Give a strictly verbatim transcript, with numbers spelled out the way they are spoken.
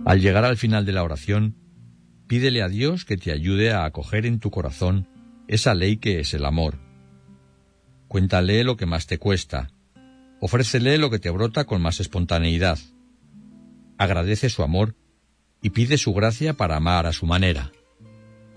Al llegar al final de la oración, pídele a Dios que te ayude a acoger en tu corazón esa ley que es el amor. Cuéntale lo que más te cuesta. Ofrécele lo que te brota con más espontaneidad. Agradece su amor y pide su gracia para amar a su manera.